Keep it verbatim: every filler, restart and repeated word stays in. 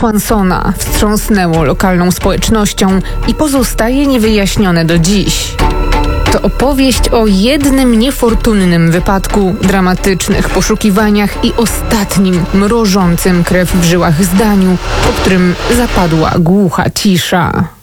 Swansona wstrząsnęło lokalną społecznością i pozostaje niewyjaśnione do dziś. To opowieść o jednym niefortunnym wypadku, dramatycznych poszukiwaniach i ostatnim, mrożącym krew w żyłach zdaniu, po którym zapadła głucha cisza.